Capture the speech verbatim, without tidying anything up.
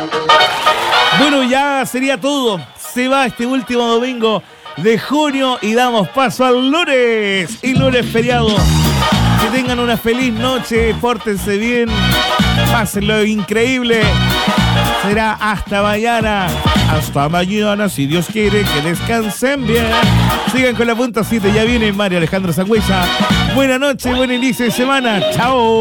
Bueno, ya sería todo. Se va este último domingo de junio y damos paso al lunes. Y lunes feriado. Que tengan una feliz noche, pórtense bien, pásenlo increíble. Será hasta mañana. Hasta mañana, si Dios quiere, que descansen bien. Sigan con la punta siete, ya viene Mario Alejandro Sangüesa. Buena noche, buen inicio de semana. Chao.